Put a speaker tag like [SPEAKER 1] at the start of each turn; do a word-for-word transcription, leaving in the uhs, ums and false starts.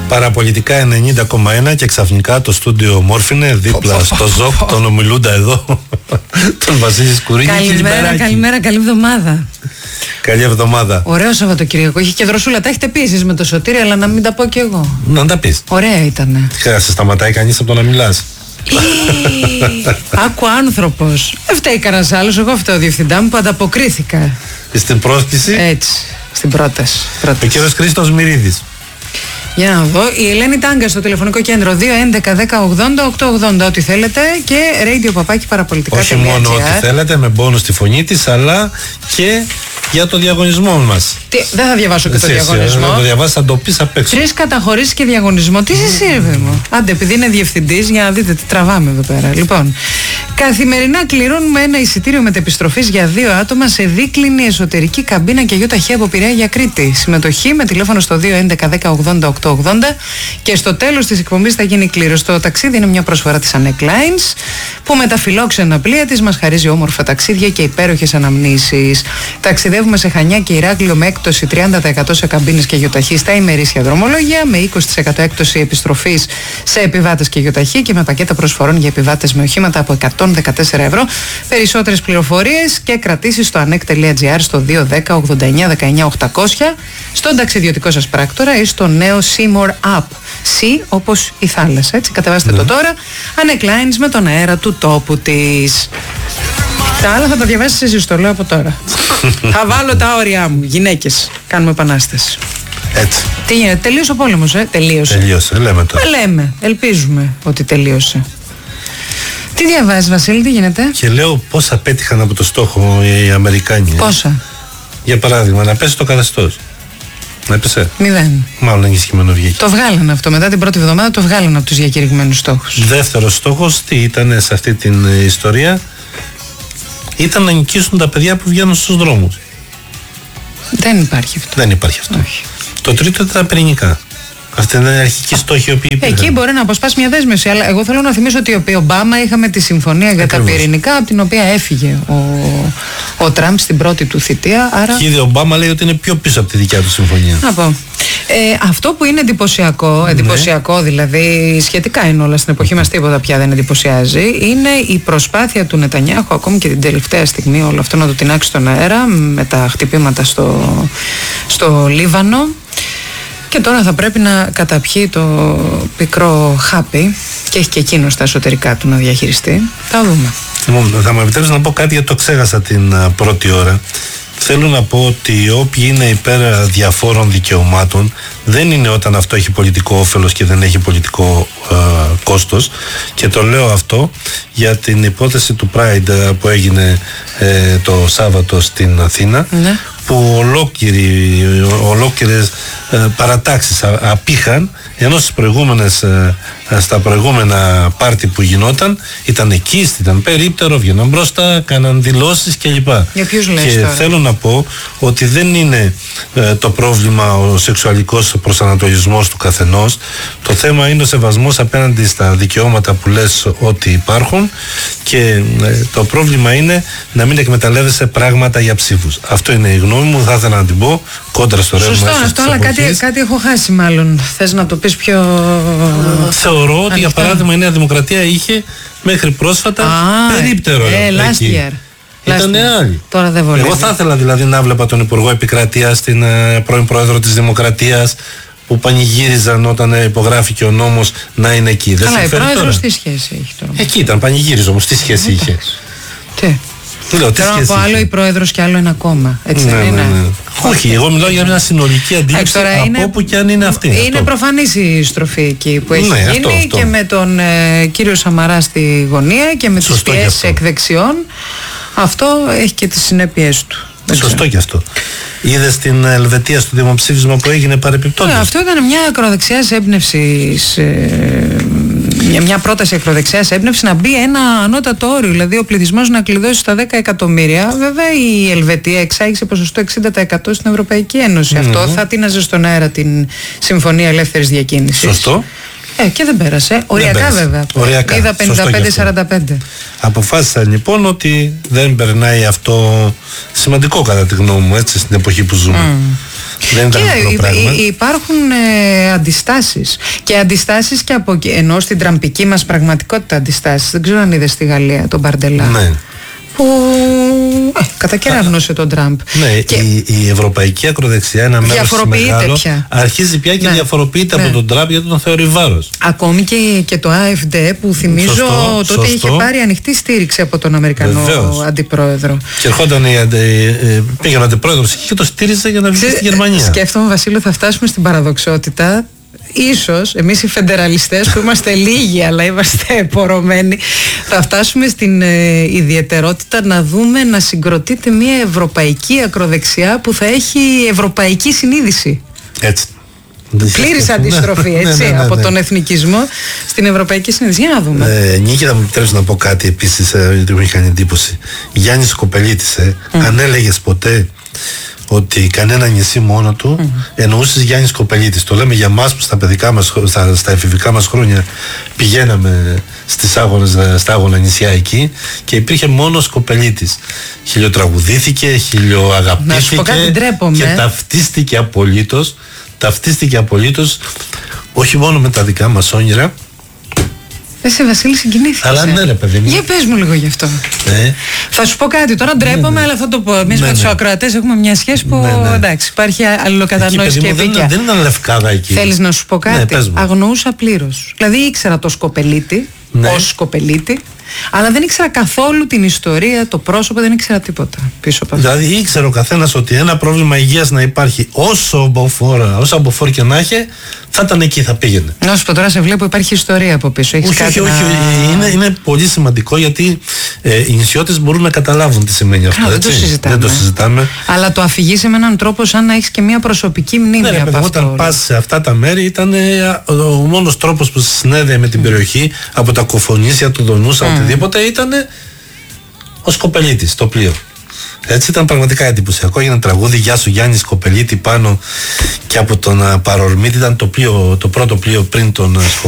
[SPEAKER 1] Παραπολιτικά ενενήντα κόμμα ένα και ξαφνικά το στούντιο μόρφινε δίπλα στο Ζοκ, τον ομιλούντα εδώ, τον Βασίλη Σκουρίνη.
[SPEAKER 2] Καλημέρα, καλημέρα, καλή εβδομάδα.
[SPEAKER 1] Καλή εβδομάδα.
[SPEAKER 2] Ωραίο Σαββατοκύριακο. Είχε και δροσούλα. Τα έχετε πει εσείς με το Σωτήρι, αλλά να μην τα πω κι εγώ.
[SPEAKER 1] Να τα πεις.
[SPEAKER 2] Ωραία ήτανε.
[SPEAKER 1] Θα σε σταματάει κανείς από το να μιλάς.
[SPEAKER 2] Άκου άνθρωπος. Δεν φταίει κανένας άλλος. Εγώ φταίω διευθυντά μου που ανταποκρίθηκα.
[SPEAKER 1] Στην πρόσκληση.
[SPEAKER 2] Έτσι. Στην πρόταση.
[SPEAKER 1] Ο κύριος Χρήστος Μυρίδης.
[SPEAKER 2] Για να δω. Η Ελένη Τάγκα στο τηλεφωνικό κέντρο δύο έντεκα δέκα ογδόντα οκτακόσια ογδόντα. Ό,τι θέλετε. Και radio παπάκι παραπολιτικά.
[SPEAKER 1] Όχι μόνο ό,τι θέλετε, με μπόνους στη φωνή της, αλλά και για το διαγωνισμό μας.
[SPEAKER 2] Τι, δεν θα διαβάσω και το διαγωνισμό.
[SPEAKER 1] Δεν το διαβάσεις, θα το πεις απ' έξω.
[SPEAKER 2] Τρεις καταχωρήσεις και διαγωνισμό. Τι σε σύρβε μου. Άντε, επειδή είναι διευθυντής, για να δείτε τι τραβάμε εδώ πέρα. Λοιπόν, καθημερινά κληρώνουμε ένα εισιτήριο μετεπιστροφής για δύο άτομα σε δίκλινη εσωτερική καμπίνα και γιοταχή από Πειραιά για Κρήτη. Συμμετοχή με τηλέφωνο στο δύο έντεκα δέκα ογδόντα οκτακόσια ογδόντα και στο τέλος της εκπομπής θα γίνει κλήρωση. Το ταξίδι είναι μια προσφορά της Annec Lines που με τα φιλόξενα πλοία της μας χαρίζει όμορφα ταξίδια και υπέροχες αναμνήσεις. Ταξιδεύουμε σε Χανιά και Ηράκλειο με έκπτωση τριάντα τοις εκατό σε καμπίνες και γιοταχή στα ημερήσια δρομολόγια, με είκοσι τοις εκατό έκπτωση επιστροφής σε επιβάτες και γιοταχή και με πακέτα προσφορών για επιβάτες με οχήματα από εκατόν δεκατέσσερα ευρώ. Περισσότερες πληροφορίες και κρατήσεις στο ανεκ τελεία τζι άρ στο δύο δέκα ογδόντα εννιά δεκαεννιά οκτακόσια, στον ταξιδιωτικό σας πράκτορα ή στο νέο Seymour App. Sea όπως η θάλασσα, έτσι. Κατεβάστε ναι. το τώρα. Annec Lines με τον αέρα του τόπου της. Τα άλλα θα τα διαβάσεις εσείς, το λέω από τώρα. Θα βάλω τα όρια μου. Γυναίκες, κάνουμε επανάσταση.
[SPEAKER 1] Έτσι.
[SPEAKER 2] Τι γίνεται, τελείωσε ο πόλεμος, ε? Τελείωσε.
[SPEAKER 1] Τελείωσε, λέμε τώρα.
[SPEAKER 2] Μα λέμε, ελπίζουμε ότι τελείωσε. Τι διαβάζεις, Βασίλη, τι γίνεται?
[SPEAKER 1] Και λέω πόσα πέτυχαν από το στόχο οι Αμερικάνοι.
[SPEAKER 2] Πόσα?
[SPEAKER 1] Για παράδειγμα, να πέσει το καθεστώς. Να έπεσε.
[SPEAKER 2] Μηδέν.
[SPEAKER 1] Μάλλον ενισχυμένο βγήκε.
[SPEAKER 2] Το βγάλανε αυτό. Μετά την πρώτη εβδομάδα το βγάλανε από τους διακηρυγμένους στόχους.
[SPEAKER 1] Δεύτερος στόχος, τι ήταν σε αυτή την ιστορία? Ήταν να νικήσουν τα παιδιά που βγαίνουν στους δρόμους.
[SPEAKER 2] Δεν υπάρχει αυτό.
[SPEAKER 1] Δεν υπάρχει αυτό.
[SPEAKER 2] Όχι.
[SPEAKER 1] Το τρίτο ήταν τα πυρηνικά. Αυτή ήταν η αρχική στόχη οι οποίοι υπήρχαν.
[SPEAKER 2] Εκεί μπορεί να αποσπάσει μια δέσμευση. Αλλά εγώ θέλω να θυμίσω ότι ο Ομπάμα είχαμε τη συμφωνία για Ακριβώς. τα πυρηνικά, από την οποία έφυγε ο, ο Τραμπ στην πρώτη του θητεία. Άρα...
[SPEAKER 1] Κύριε Ομπάμα λέει ότι είναι πιο πίσω από τη δικιά του συμφωνία.
[SPEAKER 2] Να πω. Ε, αυτό που είναι εντυπωσιακό, εντυπωσιακό ναι. δηλαδή, σχετικά είναι όλα στην εποχή μας, τίποτα πια δεν εντυπωσιάζει, είναι η προσπάθεια του Νετανιάχου, ακόμη και την τελευταία στιγμή, όλο αυτό να το τεινάξει στον αέρα με τα χτυπήματα στο, στο Λίβανο. Και τώρα θα πρέπει να καταπιεί το πικρό χάπι και έχει και εκείνο στα εσωτερικά του να διαχειριστεί. Θα δούμε.
[SPEAKER 1] Λοιπόν, θα μου επιτρέψει να πω κάτι γιατί το ξέχασα την uh, πρώτη ώρα. Θέλω να πω ότι όποιοι είναι υπέρ διαφόρων δικαιωμάτων δεν είναι όταν αυτό έχει πολιτικό όφελος και δεν έχει πολιτικό uh, κόστος, και το λέω αυτό για την υπόθεση του Pride που έγινε ε, το Σάββατο στην Αθήνα, ναι. που ολόκληροι, ολόκληρες ε, παρατάξεις α, απήχαν, ενώ στις προηγούμενες, ε, στα προηγούμενα πάρτι που γινόταν ήταν εκεί, ήταν περίπτερο, βγαίναν μπροστά, κάναν δηλώσεις κλπ.
[SPEAKER 2] Για ποιους λες
[SPEAKER 1] και
[SPEAKER 2] τώρα?
[SPEAKER 1] θέλω να πω ότι δεν είναι ε, το πρόβλημα ο σεξουαλικός προσανατολισμός του καθενός. Το θέμα είναι ο σεβασμός απέναντι στα δικαιώματα που λες ότι υπάρχουν, και ε, το πρόβλημα είναι να μην εκμεταλλεύεσαι πράγματα για ψήφους. Αυτό είναι η γνώμη μου, θα ήθελα να την πω κόντρα στο ρεύμα.
[SPEAKER 2] Σωστό αυτό, αλλά κάτι, κάτι έχω χάσει μάλλον. Θες να το πεις πιο...
[SPEAKER 1] Uh, θεωρώ ότι ανοιχτά. Για παράδειγμα η Νέα Δημοκρατία είχε μέχρι πρόσφατα ah, περίπτερο
[SPEAKER 2] ε, last year.
[SPEAKER 1] Ήταν άλλοι.
[SPEAKER 2] Τώρα δεν βολεύει.
[SPEAKER 1] Εγώ θα ήθελα δηλαδή να βλέπα τον Υπουργό Επικρατείας, την uh, πρώην Πρόεδρο της Δημοκρατίας, που πανηγύριζαν όταν υπογράφηκε ο νόμος, να είναι εκεί.
[SPEAKER 2] Καλά, η Πρόεδρος τι σχέση έχει τώρα?
[SPEAKER 1] Εκεί ήταν, πανηγύριζε όμως, τι σχέση είχε?
[SPEAKER 2] Τι? Λέω, Τώρα από άλλο η Πρόεδρος και άλλο ένα κόμμα. Έτσι
[SPEAKER 1] ναι,
[SPEAKER 2] δεν είναι?
[SPEAKER 1] Ναι, ναι. Όχι, εγώ μιλάω για μια συνολική αντίληψη από είναι, όπου και αν είναι αυτή.
[SPEAKER 2] Είναι προφανής η στροφή εκεί που έχει
[SPEAKER 1] ναι,
[SPEAKER 2] γίνει,
[SPEAKER 1] αυτό, αυτό.
[SPEAKER 2] Και με τον ε, κύριο Σαμαρά στη γωνία και με τις πιέσεις εκ δεξιών. Αυτό έχει και τις συνέπειες του.
[SPEAKER 1] Σωστό και αυτό. Είδες στην Ελβετία στο δημοψήφισμα που έγινε παρεπιπτόντως?
[SPEAKER 2] Ναι, αυτό ήταν μια ακροδεξιάς έμπνευσης, ε, μια, μια πρόταση ακροδεξιάς έμπνευσης να μπει ένα ανώτατο όριο, δηλαδή ο πληθυσμός να κλειδώσει στα δέκα εκατομμύρια. Βέβαια η Ελβετία εξάγησε ποσοστό εξήντα τοις εκατό στην Ευρωπαϊκή Ένωση. Mm-hmm. Αυτό θα τίναζε στον αέρα την Συμφωνία Ελεύθερης Διακίνησης.
[SPEAKER 1] Σωστό.
[SPEAKER 2] Ε, και δεν πέρασε. Οριακά δεν βέβαια.
[SPEAKER 1] Οριακά.
[SPEAKER 2] Είδα πενήντα πέντε σαράντα πέντε.
[SPEAKER 1] Αποφάσισαν λοιπόν ότι δεν περνάει αυτό, σημαντικό κατά τη γνώμη μου, έτσι, στην εποχή που ζούμε. Mm. Δεν ήταν
[SPEAKER 2] και
[SPEAKER 1] πράγμα.
[SPEAKER 2] Υπάρχουν ε, αντιστάσεις. Και αντιστάσεις και από ενώ στην τραμπική μας πραγματικότητα αντιστάσεις. Δεν ξέρω αν είδες στη Γαλλία τον Μπαρντελά.
[SPEAKER 1] Ναι.
[SPEAKER 2] Που ε, κατακεράβνωσε τον Τραμπ.
[SPEAKER 1] Ναι,
[SPEAKER 2] και
[SPEAKER 1] η, η ευρωπαϊκή ακροδεξιά, ένα μέρος μεγάλο, πια. αρχίζει πια και ναι. διαφοροποιείται ναι. από τον Τραμπ γιατί τον θεωρεί βάρος.
[SPEAKER 2] Ακόμη και, και το έι εφ ντι που θυμίζω σωστό, τότε σωστό. είχε πάρει ανοιχτή στήριξη από τον Αμερικανό Βεβαίως. αντιπρόεδρο.
[SPEAKER 1] Και ερχόταν η, πήγαινε ο αντιπρόεδρος και το στήριζε για να βγει στη Γερμανία.
[SPEAKER 2] Σκέφτομαι, Βασίλειο, θα φτάσουμε στην παραδοξότητα. Ίσως εμείς οι φεντεραλιστές που είμαστε λίγοι αλλά είμαστε πορωμένοι, θα φτάσουμε στην ε, ιδιαιτερότητα να δούμε να συγκροτείται μια ευρωπαϊκή ακροδεξιά που θα έχει ευρωπαϊκή συνείδηση.
[SPEAKER 1] Έτσι.
[SPEAKER 2] Πλήρης αντιστροφή, έτσι, ναι, ναι, ναι, ναι. από τον εθνικισμό στην ευρωπαϊκή συνείδηση. Για να δούμε.
[SPEAKER 1] Ε, Νίκη, θα μου επιτρέψει να πω κάτι επίσης, ε, γιατί μου είχε κάνει εντύπωση. Γιάννης Κοπελίτης, ε, mm. αν έλεγες ποτέ ότι κανένα νησί μόνο του, mm-hmm. εννοούσες Γιάννης Κοπελίτης. Το λέμε για μας που στα παιδικά μας, στα, στα εφηβικά μας χρόνια πηγαίναμε στις άγωνες, στα άγωνα νησιά εκεί και υπήρχε μόνος Κοπελίτης. Χιλιοτραγουδήθηκε, χιλιοαγαπήθηκε και ταυτίστηκε απολύτως, ταυτίστηκε απολύτως όχι μόνο με τα δικά μας όνειρα.
[SPEAKER 2] Εσύ, Βασίλη, συγκινήθηκες.
[SPEAKER 1] Αλλά ναι, ρε παιδί μου.
[SPEAKER 2] Για πες μου λίγο γι' αυτό.
[SPEAKER 1] Ναι.
[SPEAKER 2] Θα σου πω κάτι. Τώρα ντρέπομαι, ναι, ναι. αλλά θα το πω. Εμείς ναι, με τους ναι. ακροατές έχουμε μια σχέση που ναι, ναι. εντάξει, υπάρχει αλληλοκατανόηση και επίκαια.
[SPEAKER 1] Δεν ήταν λευκάδα εκεί.
[SPEAKER 2] Θέλεις να σου πω κάτι? Ναι, αγνοούσα πλήρως. Δηλαδή ήξερα το Σκοπελίτη, ναι. ως Σκοπελίτη, αλλά δεν ήξερα καθόλου την ιστορία, το πρόσωπο, δεν ήξερα τίποτα πίσω από αυτό.
[SPEAKER 1] Δηλαδή ήξερε ο καθένας ότι ένα πρόβλημα υγείας να υπάρχει, όσο μποφόρα, όσο αμποφόρ και να έχει, θα ήταν εκεί, θα πήγαινε.
[SPEAKER 2] Να σου πω, τώρα σε βλέπω υπάρχει ιστορία από πίσω. Έχεις
[SPEAKER 1] όχι,
[SPEAKER 2] κάτι
[SPEAKER 1] όχι, όχι.
[SPEAKER 2] Να...
[SPEAKER 1] Είναι, είναι πολύ σημαντικό γιατί ε, οι νησιώτες μπορούν να καταλάβουν τι σημαίνει αυτό.
[SPEAKER 2] Καλά, δεν, το συζητάμε.
[SPEAKER 1] δεν το συζητάμε.
[SPEAKER 2] Αλλά το αφηγείσαι με έναν τρόπο σαν να έχεις και μια προσωπική μνήμη.
[SPEAKER 1] Ναι,
[SPEAKER 2] από
[SPEAKER 1] παιδί,
[SPEAKER 2] αυτό.
[SPEAKER 1] Όταν πας σε αυτά τα μέρη ήταν ε, ο, ο μόνος τρόπος που συνέδεε με την mm. περιοχή από τα Κοφονήσια, του Δονούσα, mm. οτιδήποτε ήταν ο Σκοπελίτης, το πλοίο. Έτσι ήταν πραγματικά εντυπωσιακό. Έγινε τραγούδι «Γεια σου Γιάννη Σκοπελίτη» πάνω και από τον Παρορμίτη. Ήταν το, πλοίο, το πρώτο πλοίο πριν τον Σκοπελίτη.